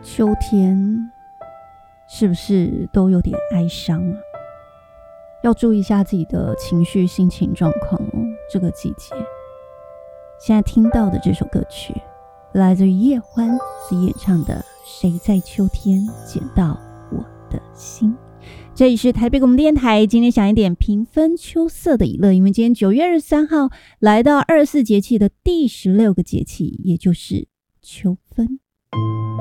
秋天是不是都有点哀伤啊？要注意一下自己的情绪心情状况哦。这个季节现在听到的这首歌曲来自于叶欢子演唱的谁在秋天捡到我的心。这里是台北广播电台，今天想一点平分秋色的以乐，因为今天9月23号来到24节气的第16个节气，也就是秋分。